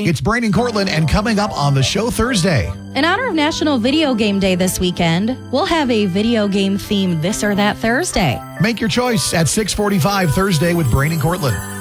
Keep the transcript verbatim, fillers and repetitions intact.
It's Brain and Cortland, and coming up on the show Thursday. In honor of National Video Game Day this weekend, we'll have a video game theme This or That Thursday. Make your choice at six forty-five Thursday with Brain and Cortland.